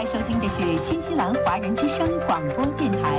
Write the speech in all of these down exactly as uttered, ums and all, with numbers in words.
在收听的是新西兰华人之声广播电台。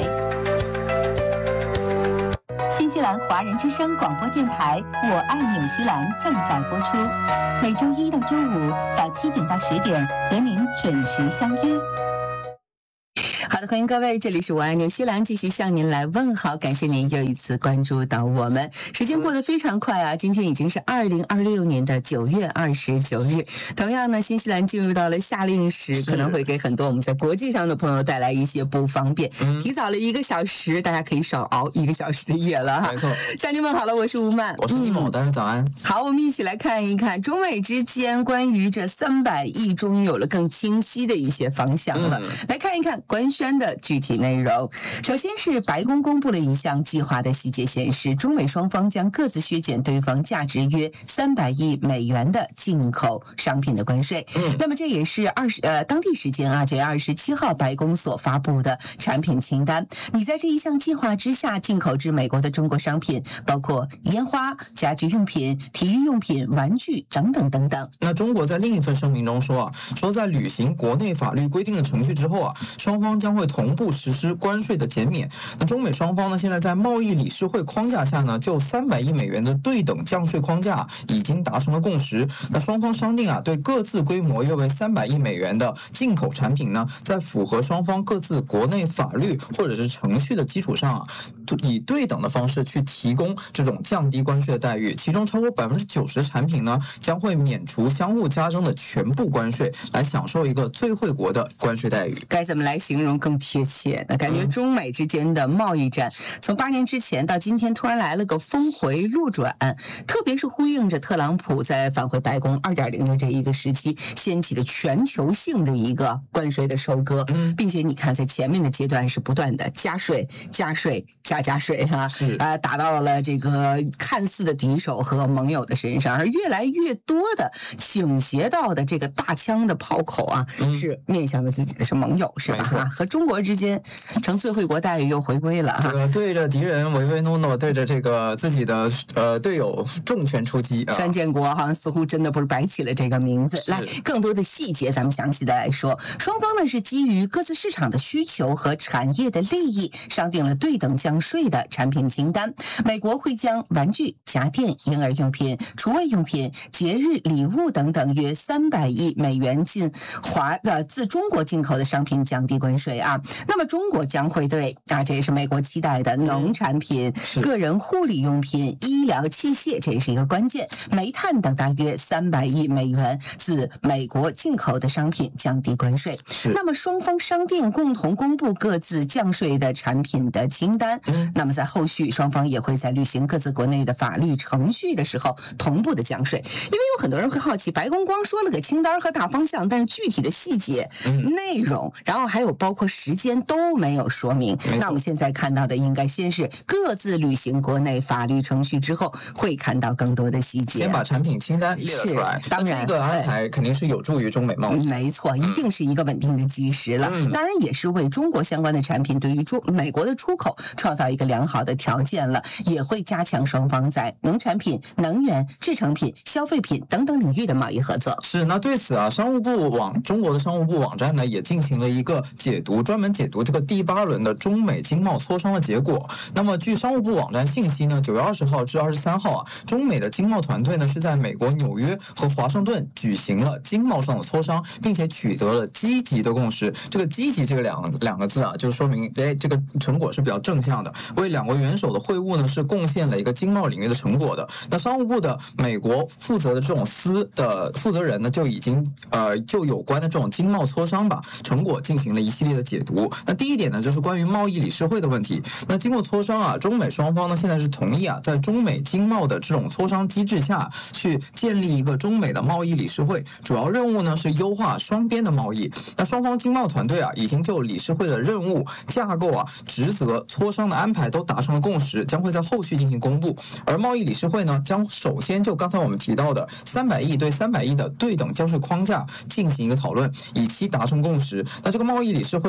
新西兰华人之声广播电台《我爱纽西兰》正在播出，每周一到周五早七点到十点和您准时相约。好的，欢迎各位，这里是我爱纽西兰，继续向您来问好，感谢您又一次关注到我们。时间过得非常快啊，今天已经是二零二六年的九月二十九日。同样呢，新西兰进入到了夏令时，可能会给很多我们在国际上的朋友带来一些不方便。嗯、提早了一个小时，大家可以少熬一个小时的夜了哈。 没错， 向您问好了，我是吴曼， 我是尼某，大家早安。 好，我们一起来看一看中美之间关于这三百亿中有了更清晰的一些方向了。嗯、来看一看官宣的具体内容。首先是白宫公布了一项计划的细节，显示中美双方将各自削减对方价值约三百亿美元的进口商品的关税。嗯、那么这也是二十呃当地时间啊九月二十七号白宫所发布的产品清单。你在这一项计划之下进口至美国的中国商品包括烟花、家居用品、体育用品、玩具等等等等。 那中国在另一份声明中说啊，说在履行国内法律规定的程序之后啊，双方将会同步实施关税的减免。那中美双方呢，现在在贸易理事会框架下呢，就三百亿美元的对等降税框架已经达成了共识。那双方商定啊，对各自规模约为三百亿美元的进口产品呢，在符合双方各自国内法律或者是程序的基础上啊，以对等的方式去提供这种降低关税的待遇。其中超过百分之九十的产品呢，将会免除相互加征的全部关税，来享受一个最惠国的关税待遇。 该怎么来形容更贴切呢？感觉中美之间的贸易战，从八年之前到今天突然来了个峰回路转，特别是呼应着特朗普在返回白宫 二点零 的这一个时期掀起的全球性的一个关税的收割，并且你看在前面的阶段是不断的加税、加税、加加税哈， 是啊，打到了这个看似的敌手和盟友的身上，而越来越多的倾斜到的这个大枪的炮口啊，嗯、是面向的自己的是盟友，是吧？啊，和中国之间成最惠国待遇又回归了， 这个对着敌人唯唯诺诺，对着这个自己的呃队友重拳出击啊！ 川建国好像似乎真的不是白起了这个名字。来，更多的细节咱们详细的来说。双方呢是基于各自市场的需求和产业的利益，商定了对等降税的产品清单。美国会将玩具、家电、婴儿用品、厨卫用品、节日礼物等等约三百亿美元进华的自中国进口的商品降低关税啊。那么中国将会对啊，这也是美国期待的农产品、个人护理用品、医疗器械，这也是一个关键。煤炭等大约三百亿美元自美国进口的商品降低关税。那么双方商定共同公布各自降税的产品的清单。嗯、那么在后续双方也会在履行各自国内的法律程序的时候同步的降税。因为有很多人会好奇，白宫光说了个清单和大方向，但是具体的细节、嗯、内容，然后还有包括时间都没有说明。那我们现在看到的应该先是各自履行国内法律程序之后，会看到更多的细节。 先把产品清单列了出来， 当然这个安排肯定是有助于中美贸易。 没错，一定是一个稳定的基石了。嗯、当然也是为中国相关的产品对于中美国的出口创造一个良好的条件了，也会加强双方在农产品、能源、制成品、消费品等等领域的贸易合作。 是，那对此啊，商务部网中国的商务部网站呢也进行了一个解读，专门解读这个第八轮的中美经贸磋商的结果。那么据商务部网站信息呢，九月二十号至二十三号啊，中美的经贸团队呢是在美国纽约和华盛顿举行了经贸上的磋商，并且取得了积极的共识。这个积极这个两两个字啊，就说明哎这个成果是比较正向的，为两国元首的会晤呢是贡献了一个经贸领域的成果的。那商务部的美国负责的这种司的负责人呢，就已经呃就有关的这种经贸磋商吧成果进行了一系列的解读。那第一点呢，就是关于贸易理事会的问题。那经过磋商啊，中美双方呢现在是同意啊，在中美经贸的这种磋商机制下去建立一个中美的贸易理事会，主要任务呢是优化双边的贸易。那双方经贸团队啊已经就理事会的任务架构啊、职责、磋商的安排都达成了共识，将会在后续进行公布。而贸易理事会呢，将首先就刚才我们提到的三百亿对三百亿的对等交税框架进行一个讨论，以期达成共识。那这个贸易理事会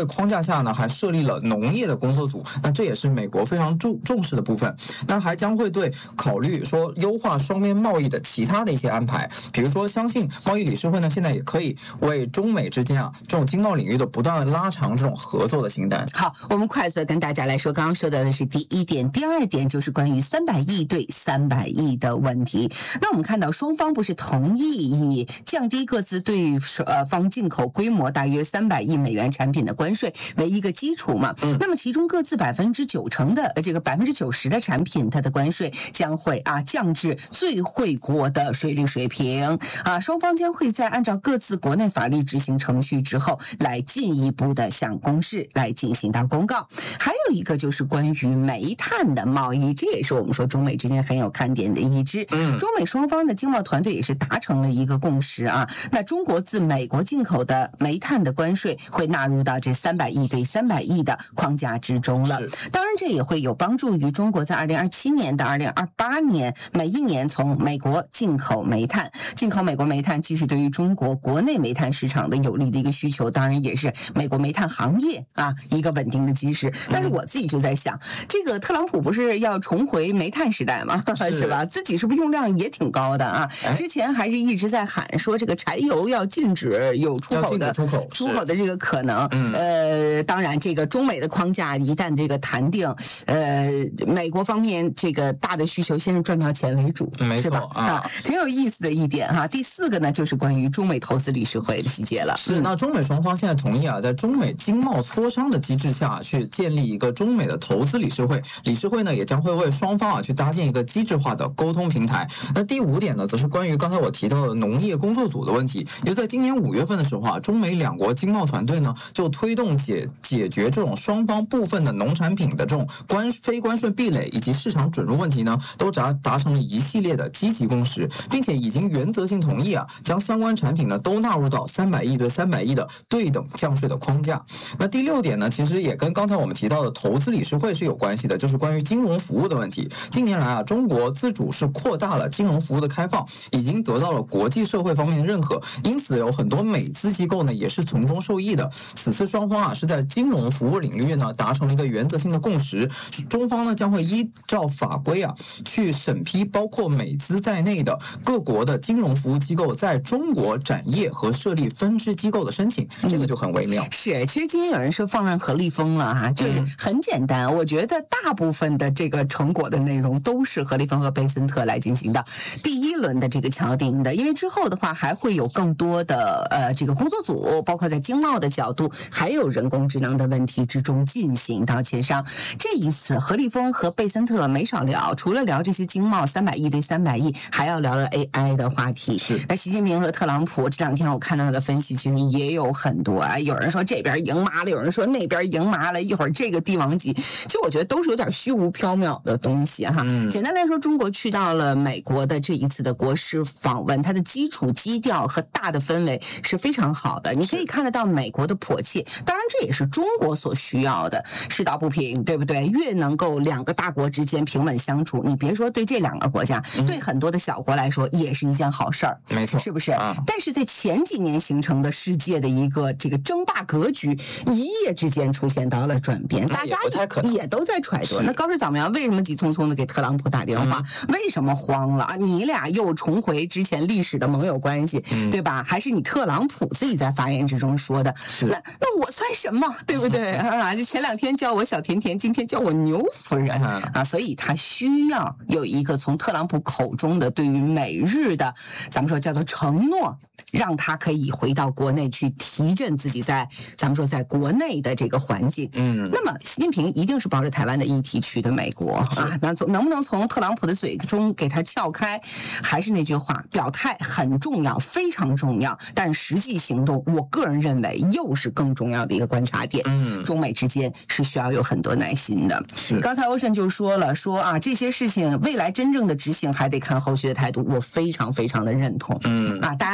框架下呢，还设立了农业的工作组，那这也是美国非常重重视的部分。那还将会对考虑说优化双边贸易的其他的一些安排，比如说，相信贸易理事会呢，现在也可以为中美之间啊这种经贸领域的不断的拉长这种合作的清单。 好，我们快速的跟大家来说，刚刚说到的是第一点，第二点就是关于三百亿对三百亿的问题。那我们看到双方不是同意以降低各自对呃方进口规模大约三百亿美元产品的关税为一个基础嘛？嗯、那么其中各自百分之九成的这个百分之九十的产品，它的关税将会啊降至最惠国的税率水平啊，双方将会在按照各自国内法律执行程序之后，来进一步的向公示来进行到公告。还有一个就是关于煤炭的贸易，这也是我们说中美之间很有看点的一支。嗯，中美双方的经贸团队也是达成了一个共识啊。那中国自美国进口的煤炭的关税会纳入到这三百亿对三百亿的框架之中了。当然，这也会有帮助于中国在二零二七年到二零二八年每一年从美国进口煤炭。进口美国煤炭既是对于中国国内煤炭市场的有利的一个需求，当然也是美国煤炭行业啊一个稳定的基石。但是我自己就在想，这个特朗普不是要重回煤炭时代吗？是, 是吧？自己是不是用量也挺高的啊？之前还是一直在喊说这个柴油要禁止有出口的出口出口的这个可能。嗯、呃，当然这个中美的框架一旦这个谈定，呃，美国方面这个大的需求先是赚到钱为主， 没错是吧？啊，挺有意思的一点哈。第四个呢，就是关于中美投资理事会的细节了。 是，那中美双方现在同意啊，在中美经贸磋商的机制下去建立一个中美的投资理事会，理事会呢也将会为双方啊去搭建一个机制化的沟通平台。那第五点呢，则是关于刚才我提到的农业工作组的问题。因为在今年五月份的时候啊，中美两国经贸团队呢就推动解解决这种双方部分的农产品的这种关非关税壁垒以及市场准入问题呢，都达达成了一系列的积极共识，并且已经原则性同意啊，将相关产品呢都纳入到三百亿对三百亿的对等降税的框架。那第六点呢，其实也跟刚才我们提到的投资理事会是有关系的，就是关于金融服务的问题。近年来啊，中国自主是扩大了金融服务的开放，已经得到了国际社会方面的认可，因此有很多美资机构呢也是从中受益的。此次双方啊是在金融服务领域呢达成了一个原则性的共识，中方呢将会依照法规啊去审批包括美资在内的各国的金融服务机构在中国展业和设立分支机构的申请，这个就很微妙。 嗯、是，其实今天有人说放烂何立峰了哈，就是很简单，嗯、我觉得大部分的这个成果的内容都是何立峰和贝森特来进行的第一轮的这个敲定的，因为之后的话还会有更多的呃这个工作组，包括在经贸的角度，还有人工智能的问题之中进行到协商。这一次何立峰和贝森特没少聊，除了聊这些经贸三百亿对三百亿，还要聊聊 A I 的话题。 是， 那习近平和特朗普这两天我看到的分析其实也有很多啊，有人说这边赢麻了，有人说那边赢麻了，一会儿这个帝王级，其实我觉得都是有点虚无缥缈的东西哈。嗯、简单来说，中国去到了美国的这一次的国事访问，它的基础基调和大的氛围是非常好的，你可以看得到美国的迫切，当然这也是中国所需要的，世道不平，对不对？越能够两个大国之间平稳相处，你别说对这两个国家，嗯、对很多的小国来说也是一件好事儿， 没错， 是不是？啊、但是在前几年形成的世界的一个这个争霸格局，一夜之间出现到了转变，大家也都在揣度。那高市早苗为什么急匆匆的给特朗普打电话？嗯、为什么慌了？你俩又重回之前历史的盟友关系，嗯、对吧？还是你特朗普自己在发言之中说的？ 是那那我算什么？对不对啊？前两天叫我小甜甜，今天叫我牛夫人啊，所以他需要有一个从特朗普口中的对于美日的，咱们说叫做承诺，让他可以回到国内去提振自己在咱们说在国内的这个环境。嗯，那么习近平一定是抱着台湾的议题去的美国啊，那能不能从特朗普的嘴中给他撬开？还是那句话，表态很重要，非常重要，但实际行动，我个人认为又是更重要的一个观察点。嗯，中美之间是需要有很多耐心的。 是， 刚才欧胜就说了，说啊这些事情未来真正的执行还得看后续的态度，我非常非常的认同。嗯，啊，大家在这个。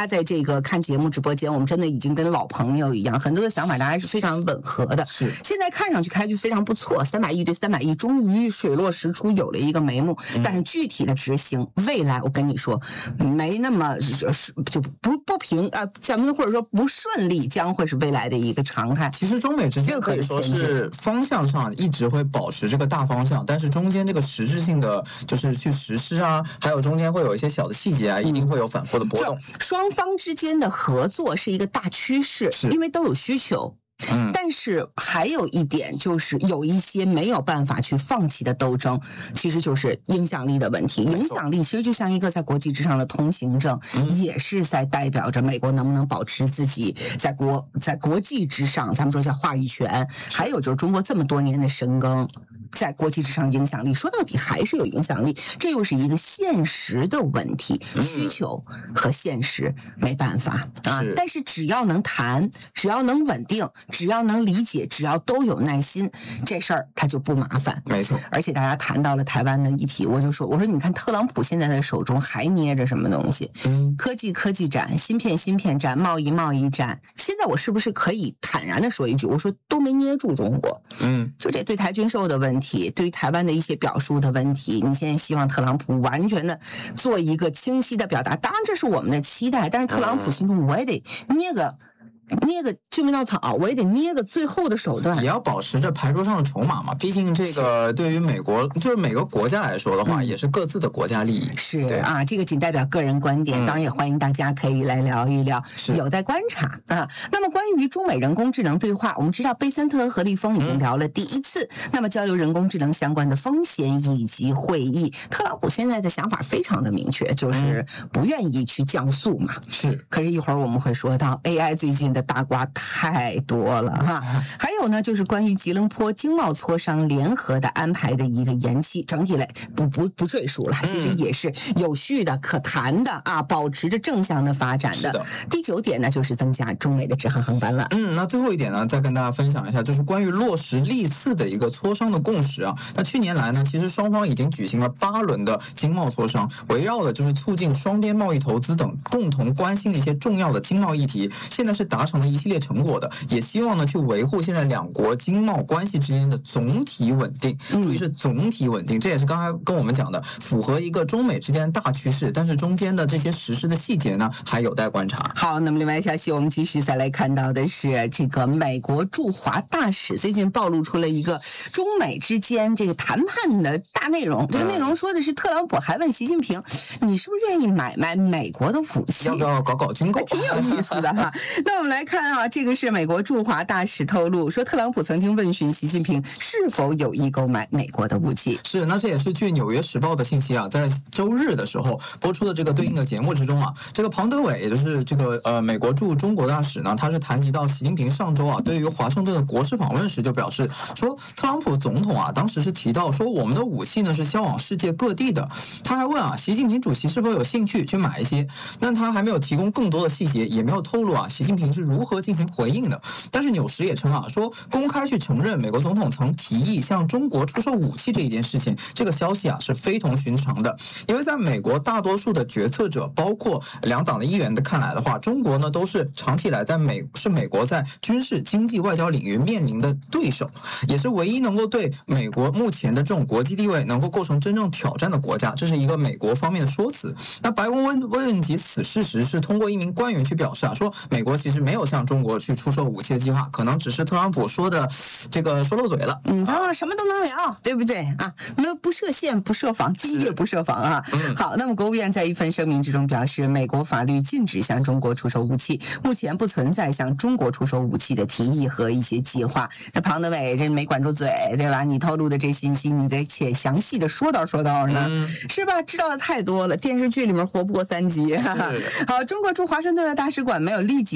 个看节目直播间，我们真的已经跟老朋友一样，很多的想法大家是非常吻合的。 是， 现在看上去开局非常不错，三百亿对三百亿，终于水落石出，有了一个眉目。嗯、但是具体的执行，未来我跟你说，没那么就不不平啊，咱们或者说不顺利，将会是未来的一个常态。 其实中美之间可以说是方向上一直会保持这个大方向，但是中间这个实质性的就是去实施啊，还有中间会有一些小的细节啊，一定会有反复的波动。 双方之间的合作是一个大趋势，因为都有需求。嗯，但是还有一点就是有一些没有办法去放弃的斗争，其实就是影响力的问题。影响力其实就像一个在国际之上的通行证，嗯、也是在代表着美国能不能保持自己在国在国际之上，咱们说叫话语权。还有就是中国这么多年的深耕。在国际之上影响力，说到底还是有影响力，这又是一个现实的问题，需求和现实没办法啊。但是只要能谈，只要能稳定，只要能理解，只要都有耐心，这事儿它就不麻烦。 没错。 而且大家谈到了台湾的议题，我就说，我说你看特朗普现在的手中还捏着什么东西？嗯，科技科技战，芯片芯片战，贸易贸易战。现在我是不是可以坦然的说一句，我说都没捏住中国。嗯，就这对台军售的问题。对于台湾的一些表述的问题，你现在希望特朗普完全的做一个清晰的表达，当然这是我们的期待，但是特朗普心中我也得捏个捏个救命稻草，我也得捏个最后的手段， 也要保持着牌桌上的筹码嘛。毕竟这个对于美国，就是每个国家来说的话，嗯、也是各自的国家利益。 是啊，这个仅代表个人观点，嗯、当然也欢迎大家可以来聊一聊，有待观察啊。那么关于中美人工智能对话，我们知道贝森特和何立峰已经聊了第一次，嗯、那么交流人工智能相关的风险以及会议，特朗普现在的想法非常的明确，就是不愿意去降速嘛。 是， 可是一会儿我们会说到 A I 最近的大瓜太多了哈，还有呢，就是关于吉隆坡经贸磋商联合的安排的一个延期，整体类不不不赘述了，其实也是有序的、可谈的啊，保持着正向的发展的。 的第九点呢，就是增加中美的直航航班了。 嗯，那最后一点呢，再跟大家分享一下，就是关于落实历次的一个磋商的共识啊。那去年来呢，其实双方已经举行了八轮的经贸磋商，围绕的就是促进双边贸易投资等共同关心的一些重要的经贸议题，现在是达成了一系列成果的，也希望呢去维护现在两国经贸关系之间的总体稳定。注意是总体稳定，这也是刚才跟我们讲的，符合一个中美之间的大趋势，但是中间的这些实施的细节呢，还有待观察。 好，那么另外消息，我们继续再来看到的是这个美国驻华大使最近暴露出了一个中美之间这个谈判的大内容，这个内容说的是特朗普还问习近平，你是不是愿意买卖美国的武器？ 要不要搞搞军购？ 挺有意思的哈。那我们来看啊，这个是美国驻华大使透露说，特朗普曾经问询习近平是否有意购买美国的武器。 是，那这也是据《纽约时报》的信息啊，在周日的时候播出的这个对应的节目之中啊，这个庞德伟，也就是这个呃美国驻中国大使呢，他是谈及到习近平上周啊对于华盛顿的国事访问时就表示说，特朗普总统啊当时是提到说我们的武器呢是销往世界各地的，他还问啊习近平主席是否有兴趣去买一些，但他还没有提供更多的细节，也没有透露啊习近平是如何进行回应的。但是纽时也称啊说，公开去承认美国总统曾提议向中国出售武器这一件事情，这个消息啊是非同寻常的，因为在美国大多数的决策者，包括两党的议员的看来的话，中国呢都是长期以来在美是美国在军事、经济、外交领域面临的对手，也是唯一能够对美国目前的这种国际地位能够构成真正挑战的国家，这是一个美国方面的说辞。那白宫问问及此事时，是通过一名官员去表示啊，说美国其实没有向中国去出售武器的计划，可能只是特朗普说的这个说漏嘴了。 嗯，他说什么都能聊，对不对啊？那不设限、不设防，今夜不设防啊。嗯、好，那么国务院在一份声明之中表示，美国法律禁止向中国出售武器，目前不存在向中国出售武器的提议和一些计划。这庞德伟这没管住嘴，对吧？你透露的这信息，你得且详细的说道说道呢，嗯、是吧？知道的太多了，电视剧里面活不过三集。好，中国驻华盛顿的大使馆没有立即的回，之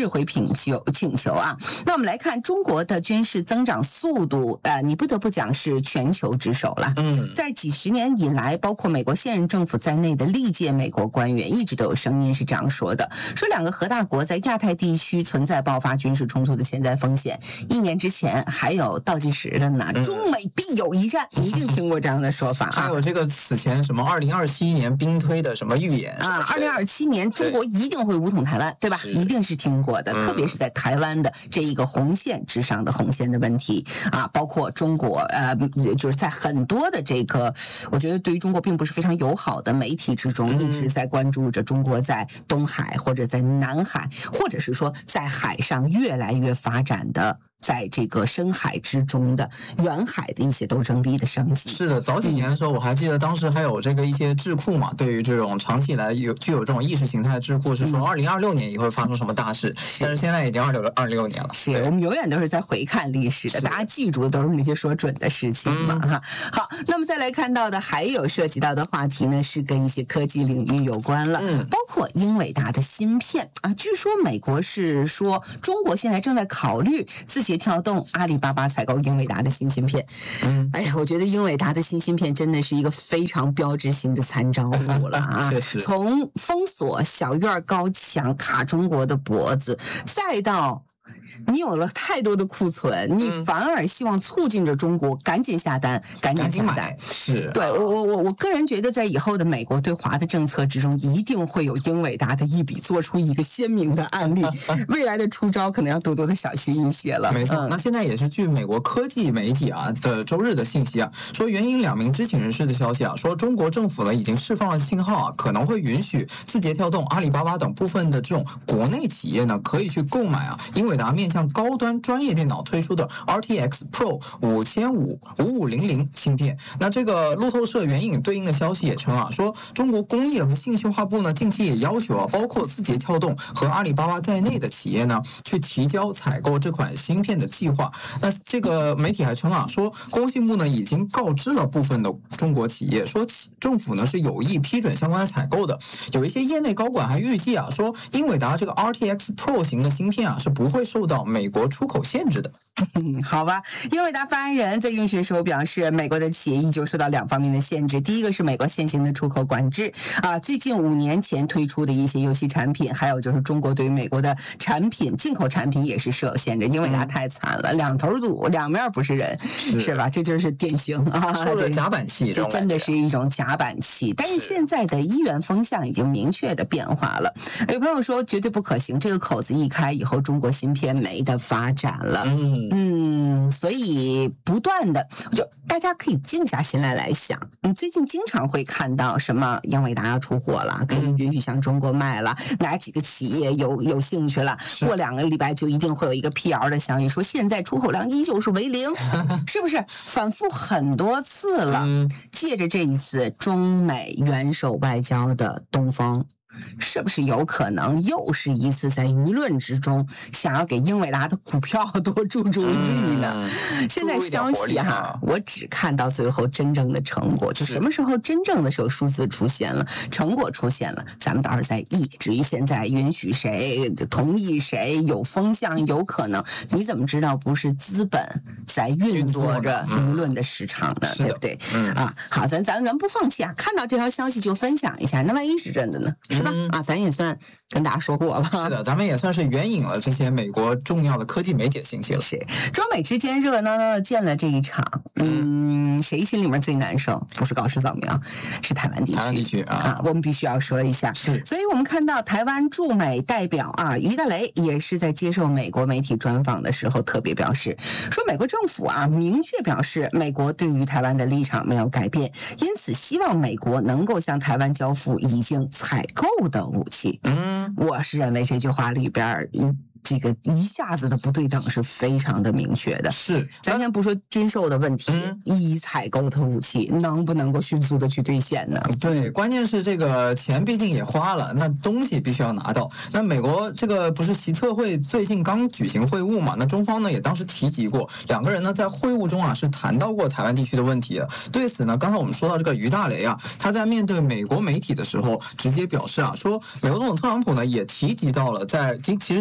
释回请求请求啊。那我们来看中国的军事增长速度，呃，你不得不讲是全球之首了。 嗯， 在几十年以来，包括美国现任政府在内的历届美国官员一直都有声音是这样说的，说两个核大国在亚太地区存在爆发军事冲突的潜在风险。一年之前还有倒计时的呢，中美必有一战，你一定听过这样的说法啊。 还有这个此前什么二零二七年兵推的什么预言啊，二零二七年中国一定会武统台湾，对吧？一定是听过的，嗯、特别是在台湾的这一个红线之上的红线的问题啊，包括中国呃，就是在很多的这个，我觉得对于中国并不是非常友好的媒体之中，一直在关注着中国在东海或者在南海，或者是说在海上越来越发展的。在这个深海之中的远海的一些斗争力的升级。 是的，早几年的时候，我还记得当时还有这个一些智库嘛，对于这种长期以来有具有这种意识形态智库是说，二零二六年也会发生什么大事，但是现在已经二六二六年了。 是我们永远都是在回看历史的，大家记住的都是那些说准的事情嘛哈、嗯。好，那么再来看到的还有涉及到的话题呢，是跟一些科技领域有关了，嗯，包括英伟达的芯片啊，据说美国是说中国现在正在考虑自己。跳动阿里巴巴采购英伟达的新芯片，嗯，哎呀，我觉得英伟达的新芯片真的是一个非常标志性的参照物了啊！ 确实， 从封锁小院高墙卡中国的脖子，再到。你有了太多的库存，你反而希望促进着中国赶紧下单，赶紧下单。 是， 对我我我我个人觉得，在以后的美国对华的政策之中，一定会有英伟达的一笔，做出一个鲜明的案例。未来的出招可能要多多的小心一些了。 没错，嗯、那现在也是据美国科技媒体啊的周日的信息啊，说援引两名知情人士的消息啊，说中国政府呢已经释放了信号啊，可能会允许字节跳动、阿里巴巴等部分的这种国内企业呢，可以去购买啊英伟达面向高端专业电脑推出的 R T X Pro 五千五五五零零芯片。那这个路透社援引对应的消息也称啊，说中国工业和信息化部呢近期也要求啊，包括字节跳动和阿里巴巴在内的企业呢，去提交采购这款芯片的计划。那这个媒体还称啊，说工信部呢已经告知了部分的中国企业，说政府呢是有意批准相关的采购的。有一些业内高管还预计啊，说英伟达这个 R T X Pro 型的芯片啊是不会受到美国出口限制的。 嗯，好吧。英伟达发言人在应询的时候表示，美国的企业依旧受到两方面的限制。第一个是美国现行的出口管制啊，最近五年前推出的一些游戏产品，还有就是中国对于美国的产品进口产品也是设有限制。英伟达太惨了，两头堵，两面不是人，是, 是吧？这就是典型啊， 说的甲板气， 这真的是一种甲板气。但是现在的一元风向已经明确的变化了。有朋友说绝对不可行，这个口子一开以后，中国芯片没得发展了。嗯嗯，所以不断的，就大家可以静下心来来想，你最近经常会看到什么英伟达要出货了，可以允许向中国卖了，哪几个企业有有兴趣了，过两个礼拜就一定会有一个 P R 的消息说现在出口量依旧是为零，是不是反复很多次了？借着这一次中美元首外交的东风，是不是有可能又是一次在舆论之中想要给英伟达的股票多助助力呢？嗯、现在消息哈、啊，我只看到最后真正的成果，就什么时候真正的时候数字出现了，成果出现了，咱们到时候再议。至于现在允许谁、同意谁、有风向、有可能，你怎么知道不是资本在运作着舆论的市场呢？ 嗯、 对不对？ 嗯、 啊，好，咱咱咱不放弃啊！看到这条消息就分享一下，那万一是真的呢？是吧？嗯、啊，咱也算跟大家说过了。 是的，咱们也算是援引了这些美国重要的科技媒体的信息了。 是，中美之间热热闹闹的建了这一场，嗯，谁心里面最难受？不是高市早苗，是台湾地区。 台湾地区 啊, 啊，我们必须要说一下。 是， 所以我们看到台湾驻美代表啊，于大雷也是在接受美国媒体专访的时候特别表示，说美国政府啊明确表示，美国对于台湾的立场没有改变，因此希望美国能够向台湾交付已经采购的武器。嗯，我是认为这句话里边嗯。这个一下子的不对等是非常的明确的。 是， 咱先不说军售的问题，嗯、一采购的武器能不能够迅速的去兑现呢？ 对，关键是这个钱毕竟也花了，那东西必须要拿到。那美国这个不是习特会最近刚举行会晤嘛？那中方呢也当时提及过，两个人呢在会晤中啊是谈到过台湾地区的问题的。对此呢，刚才我们说到这个于大雷啊，他在面对美国媒体的时候直接表示啊，说美国总统特朗普呢也提及到了在今其实在今年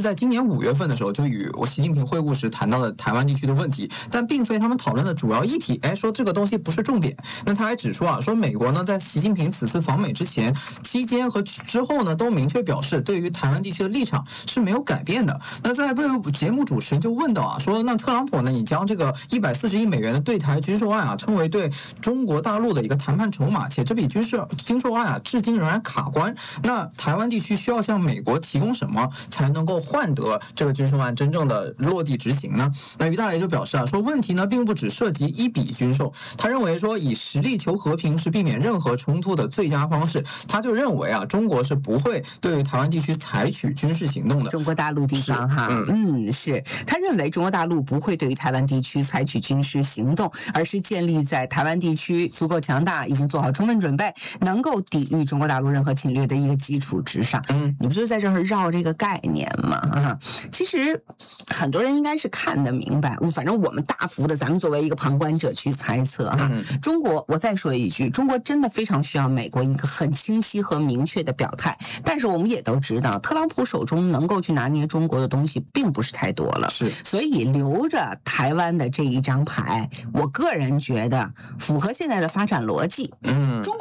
五月份的时候就与习近平会晤时谈到了台湾地区的问题，但并非他们讨论的主要议题。哎，说这个东西不是重点。那他还指出啊，说美国呢在习近平此次访美之前、期间和之后呢，都明确表示对于台湾地区的立场是没有改变的。那在被节目主持人就问到啊，说那特朗普呢，你将这个一百四十亿美元的对台军售案啊，称为对中国大陆的一个谈判筹码，且这笔军事军售案啊，至今仍然卡关。那台湾地区需要向美国提供什么才能够换得这个军售案真正的落地执行呢？那于大雷就表示啊，说问题呢并不只涉及一笔军售，他认为说以实力求和平是避免任何冲突的最佳方式。他就认为啊，中国是不会对于台湾地区采取军事行动的。 中国大陆地方哈，嗯, 嗯，是他认为中国大陆不会对于台湾地区采取军事行动，而是建立在台湾地区足够强大，已经做好充分准备，能够抵御中国大陆任何侵略的一个基础之上。嗯，你不就在这儿绕这个概念吗？啊，其实很多人应该是看得明白，反正我们大幅的，咱们作为一个旁观者去猜测哈。嗯、中国，我再说一句，中国真的非常需要美国一个很清晰和明确的表态。但是我们也都知道，特朗普手中能够去拿捏中国的东西并不是太多了， 是， 所以留着台湾的这一张牌，我个人觉得符合现在的发展逻辑。嗯，中国。